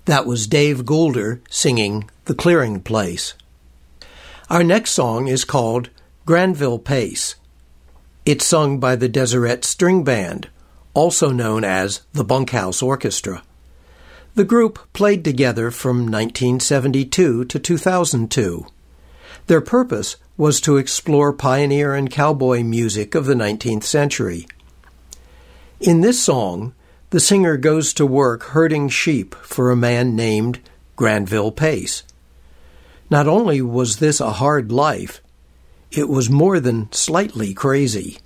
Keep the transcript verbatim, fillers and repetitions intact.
That was Dave Goulder singing The Clearing Place. Our next song is called Granville Pace. It's sung by the Deseret String Band, also known as the Bunkhouse Orchestra. The group played together from nineteen seventy-two to two thousand two. Their purpose was to explore pioneer and cowboy music of the nineteenth century. In this song, the singer goes to work herding sheep for a man named Granville Pace. Not only was this a hard life, it was more than slightly crazy.